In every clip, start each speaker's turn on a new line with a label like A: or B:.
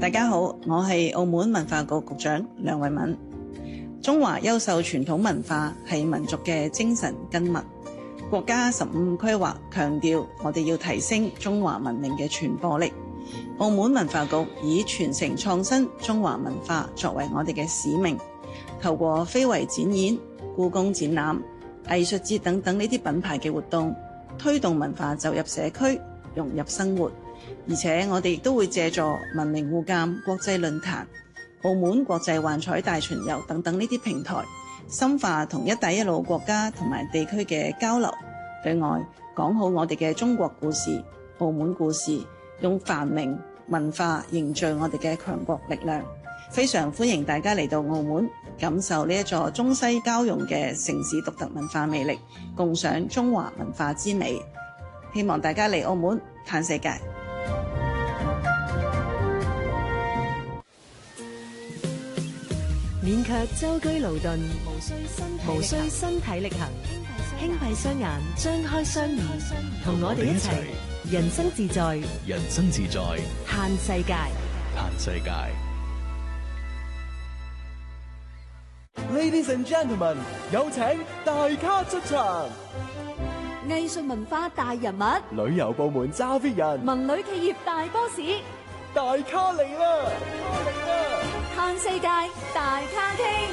A: 大家好，我係澳門文化局局長梁慧敏。中華優秀傳統文化係民族嘅精神根脈。國家15規劃強調，我哋要提升中華文明嘅傳播力。澳門文化局以傳承創新中華文化作為我哋嘅使命，透過非遺展演、故宮展覽、藝術節等等呢啲品牌嘅活動，推動文化走入社區，融入生活。而且我哋亦都會借助文明互鑒國際論壇、澳門國際幻彩大巡遊等等呢啲平台，深化同一帶一路國家同埋地區嘅交流，對外講好我哋嘅中國故事、澳門故事，用繁榮文化凝聚我哋嘅強國力量。非常歡迎大家嚟到澳門，感受呢一座中西交融嘅城市獨特文化魅力，共賞中華文化之美。希望大家嚟澳門嘆世界。
B: 免卻舟車勞頓，無需身體力行，輕閉雙眼，張開雙耳，同我哋一齊人生自在，
C: 人生自在，
B: 嘆世界，
C: 嘆世界。
D: Ladies and gentlemen， 有請大咖出場。
E: 藝術文化大人物，
D: 旅遊部門揸 fit 人，
E: 文旅企業大 boss，
D: 大咖嚟啦！
E: 嘆世界大咖傾。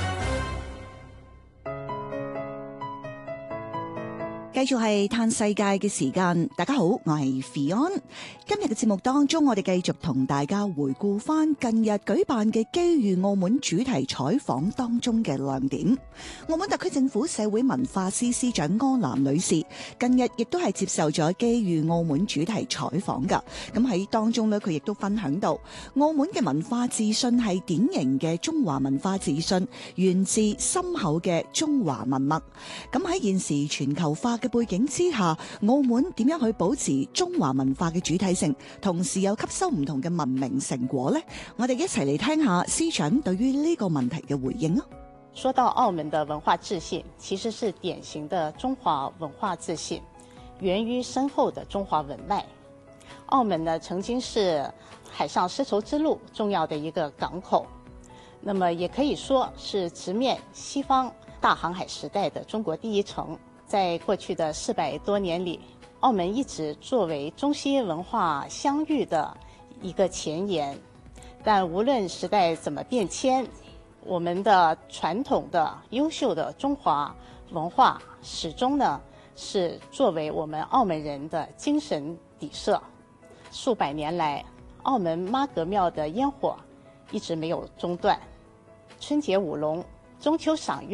F: 繼續係嘆世界嘅時間，大家好，我係 Fion。今日嘅節目當中，我哋繼續同大家回顧翻近日舉辦嘅機遇澳門主題採訪當中嘅亮點。澳門特區政府社會文化司司長柯南女士近日亦都係接受咗機遇澳門主題採訪噶。咁喺當中呢，佢亦都分享到澳門嘅文化自信係典型嘅中華文化自信，源自深厚嘅中華文脈。咁喺現時全球化嘅背景之下，澳門點樣去保持中華文化嘅主體性，同時又吸收唔同嘅文明成果呢？我哋一齊嚟聽下司長對於呢個問題嘅回應啊！
G: 說到澳門的文化自信，其實是典型的中華文化自信，源於深厚的中華文脈。澳門呢，曾經是海上絲綢之路重要的一個港口，那麼也可以說是直面西方大航海時代的中國第一城。在過去的400多年裡，澳門一直作為中西文化相遇的一個前沿。但無論時代怎麼變遷，我們的傳統的優秀的中華文化始終呢是作為我們澳門人的精神底色。數百年來，澳門媽閣廟的煙火一直沒有中斷，春節舞龍、中秋賞月